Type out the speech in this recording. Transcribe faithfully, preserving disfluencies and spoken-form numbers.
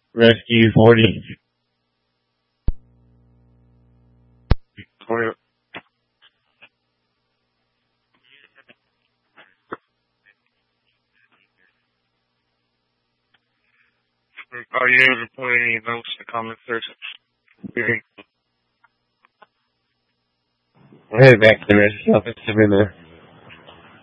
Rescue forty. Are you able to put any notes in the comment section? We're headed back to the rescue office. I've been there.